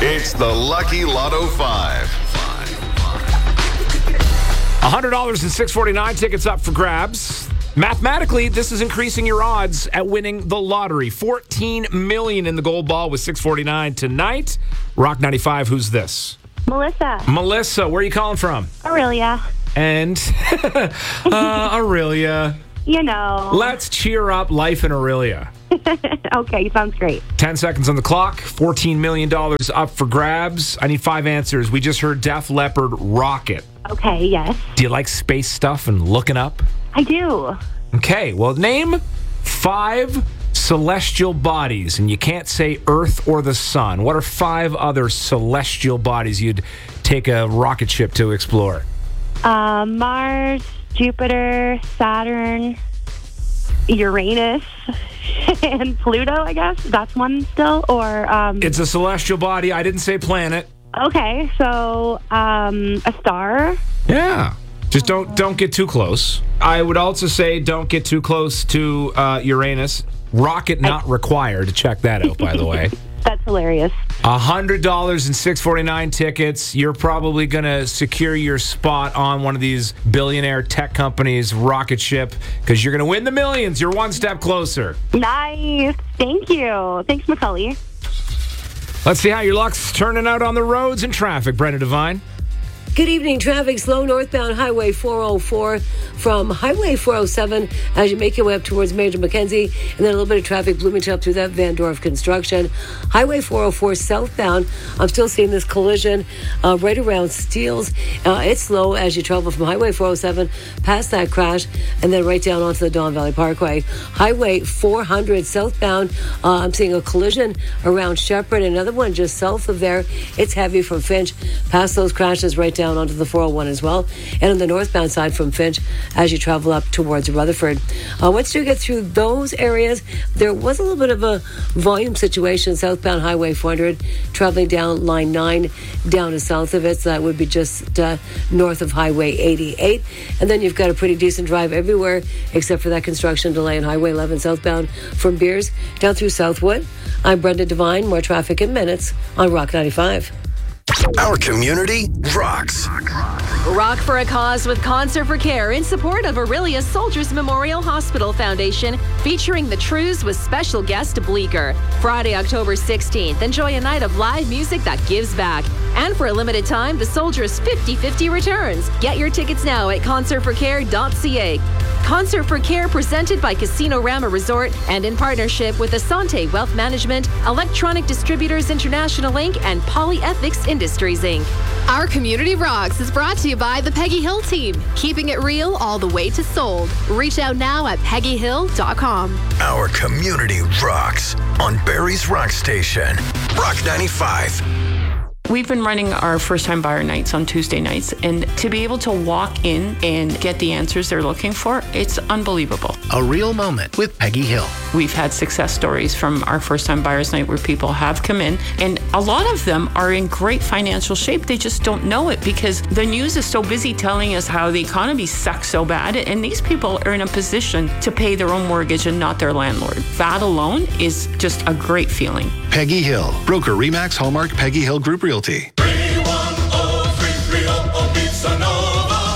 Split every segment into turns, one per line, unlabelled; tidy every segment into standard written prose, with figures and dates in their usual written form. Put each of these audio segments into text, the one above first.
It's the Lucky Lotto 5.
$100 and 649 tickets up for grabs. Mathematically, this is increasing your odds at winning the lottery. $14 million in the gold ball with 649 tonight. Rock 95, who's this?
Melissa.
Melissa, where are you calling from?
Aurelia.
And Aurelia.
You know.
Let's cheer up life in Aurelia.
Okay, sounds great.
10 seconds on the clock. $14 million up for grabs. I need 5 answers. We just heard Def Leppard Rocket.
Okay, yes.
Do you like space stuff and looking up?
I do.
Okay, well, name 5 celestial bodies, and you can't say Earth or the sun. What are 5 other celestial bodies you'd take a rocket ship to explore?
Mars, Jupiter, Saturn, Uranus, and Pluto, I guess. That's one still? Or
It's a celestial body. I didn't say planet.
okay, so a star.
Yeah. Just don't get too close. I would also say don't get too close to Uranus. Rocket not required. Check that out, by the way.
That's hilarious.
$100 and 649 tickets. You're probably going to secure your spot on one of these billionaire tech companies' rocket ship because you're going to win the millions. You're one step closer.
Nice. Thank you. Thanks, Macaulay.
Let's see how your luck's turning out on the roads and traffic. Brenda Devine.
Good evening. Traffic slow northbound Highway 404 from Highway 407 as you make your way up towards Major Mackenzie, and then a little bit of traffic Bloomington up through that Van Dorf construction. Highway 404 southbound, I'm still seeing this collision right around Steeles. It's slow as you travel from Highway 407 past that crash and then right down onto the Don Valley Parkway. Highway 400 southbound, I'm seeing a collision around Shepherd. Another one just south of there. It's heavy from Finch past those crashes right down onto the 401 as well, and on the northbound side from Finch as you travel up towards Rutherford. Once you get through those areas, there was a little bit of a volume situation southbound Highway 400 traveling down line 9 down to south of it, so that would be just north of Highway 88, and then you've got a pretty decent drive everywhere except for that construction delay on Highway 11 southbound from Beers down through Southwood. I'm Brenda Devine. More traffic in minutes on Rock 95.
Our community rocks.
Rock for a Cause with Concert for Care in support of Aurelia Soldiers Memorial Hospital Foundation, featuring the Trews with special guest Bleecker. Friday, October 16th, enjoy a night of live music that gives back. And for a limited time, the Soldiers 50-50 returns. Get your tickets now at concertforcare.ca. Concert for Care presented by Casino Rama Resort and in partnership with Asante Wealth Management, Electronic Distributors International Inc. and Polyethics Industries Inc.
Our Community Rocks is brought to you by the Peggy Hill team, keeping it real all the way to sold. Reach out now at peggyhill.com.
Our community rocks on Barrie's Rock Station. Rock 95.
We've been running our first-time buyer nights on Tuesday nights, and to be able to walk in and get the answers they're looking for, it's unbelievable.
A real moment with Peggy Hill.
We've had success stories from our first-time buyers night where people have come in, and a lot of them are in great financial shape. They just don't know it because the news is so busy telling us how the economy sucks so bad, and these people are in a position to pay their own mortgage and not their landlord. That alone is just a great feeling.
Peggy Hill, broker Remax Hallmark Peggy Hill Group Realty.
310-330 Pizza Nova.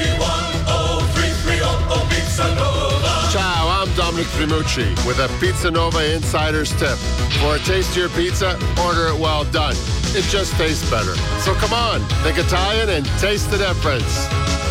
310-330 Pizza Nova.
Ciao, I'm Dominic Trimucci with a Pizza Nova Insider's Tip. For a tastier pizza, order it well done. It just tastes better. So come on, think Italian and taste the difference.